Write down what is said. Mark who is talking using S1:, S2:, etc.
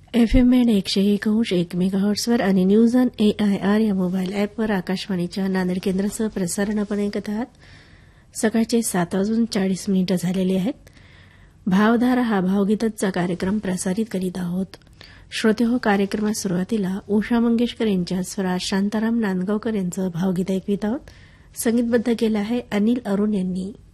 S1: FM band 101.1 मेगाहर्ट्झवर आणि news on AIR या mobile ॲपवर आकाशवाणीच्या नांदेड केंद्राचं प्रसारण आपण ऐकत आहात. सकाळचे 7:40 झालेले आहेत. भावधारा हा भावगीतांचा कार्यक्रम प्रसारित करीत आहोत. श्रोते हो, कार्यक्रमात सुरुवातीला उषा मंगेशकर यांच्या स्वरात शांताराम नांदगावकर यांचं भावगीत ऐकवित आहोत. संगीतबद्ध केलं आहे अनिल अरुण यांनी.